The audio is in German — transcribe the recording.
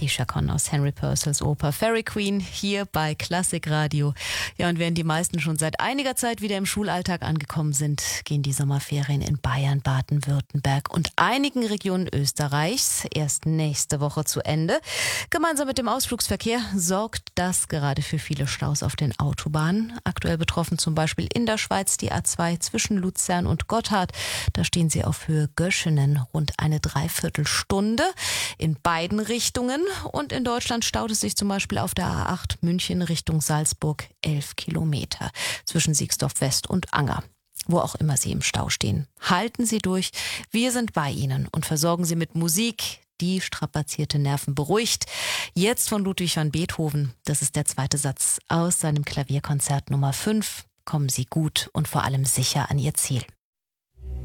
Die Chaconne aus Henry Purcells Oper Fairy Queen hier bei Klassik Radio. Ja, und während die meisten schon seit einiger Zeit wieder im Schulalltag angekommen sind, gehen die Sommerferien in Bayern, Baden-Württemberg und einigen Regionen Österreichs erst nächste Woche zu Ende. Gemeinsam mit dem Ausflugsverkehr sorgt das gerade für viele Staus auf den Autobahnen. Aktuell betroffen zum Beispiel in der Schweiz die A2 zwischen Luzern und Gotthard. Da stehen sie auf Höhe Göschenen rund eine Dreiviertelstunde in beiden Richtungen. Und in Deutschland staut es sich zum Beispiel auf der A8 München Richtung Salzburg 11 Kilometer zwischen Siegsdorf West und Anger. Wo auch immer Sie im Stau stehen, halten Sie durch. Wir sind bei Ihnen und versorgen Sie mit Musik, die strapazierte Nerven beruhigt. Jetzt von Ludwig van Beethoven. Das ist der zweite Satz aus seinem Klavierkonzert Nummer 5. Kommen Sie gut und vor allem sicher an Ihr Ziel.